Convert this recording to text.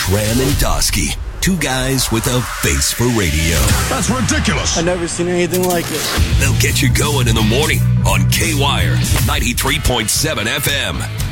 Schramm and Dosky. Two guys with a face for radio. That's ridiculous. I've never seen anything like it. They'll get you going in the morning on K-Wire 93.7 FM.